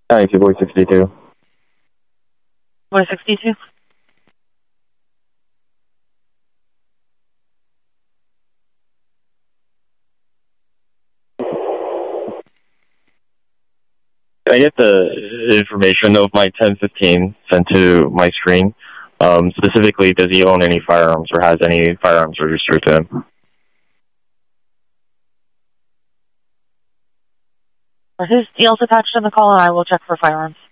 Boy 62. Boy 62? Can I get the information of my 1015 sent to my screen? Specifically, does he own any firearms or has any firearms registered to him? Are his deals attached in the call, and I will check for firearms.